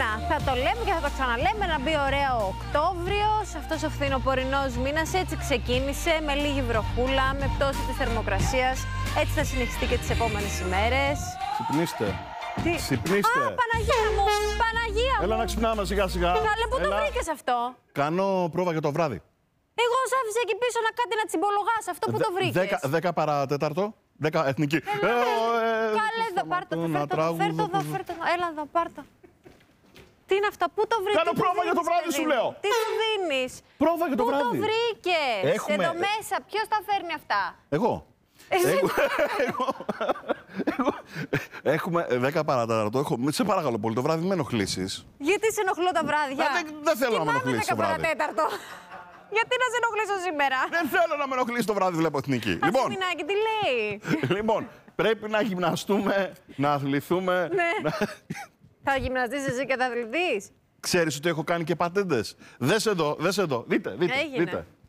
Χριστούγεννα. Θα το λέμε και θα το ξαναλέμε. Να μπει ωραίο Οκτώβριος. Αυτός ο φθινοπορεινός μήνας έτσι ξεκίνησε. Με λίγη βροχούλα, με πτώση της θερμοκρασίας. Έτσι θα συνεχιστεί και τις επόμενες ημέρες. Ξυπνήστε. Τι? Ξυπνήστε. Α, Παναγία μου! Παναγία μου! Έλα να ξυπνάμε σιγά σιγά. Καλέ, πού το βρήκες αυτό? Κάνω πρόβα για το βράδυ. Εγώ σ' άφησα εκεί πίσω να κάτι να τσιμπολογάς. Αυτό που το βρήκες. 10 παρά τέταρτο. 10 εθνική. Καλέ, εδώ, πάρτο το, φέρτο εδώ, φέρτο εδώ. Έλα εδώ, πάρτο. Τι είναι αυτό, πού το βρήκες? Κάνω πρόβα για το βράδυ, σου λέω. Τι σου δίνεις? Πρόβα για το βράδυ. Πού το βρήκες? Έχουμε... Εδώ μέσα, ποιος τα φέρνει αυτά? Εγώ. Έχουμε 10 παρατέταρτο. Σε παρακαλώ πολύ, το βράδυ με ενοχλήσεις. Γιατί σε ενοχλώ τα βράδια? Δεν θέλω να με ενοχλήσεις το βράδυ. Γιατί να σε ενοχλήσω σήμερα? Δεν θέλω να με ενοχλήσει το βράδυ, βλέπω εθνική. Λοιπόν, Μινάκη, τι λέει? Λοιπόν, πρέπει να γυμναστούμε, να αθληθούμε. Ναι. Θα γυμναστείς εσύ και θα αθληθείς? Ξέρεις ότι έχω κάνει και πατέντες. Δες εδώ. Δείτε. Έγινε.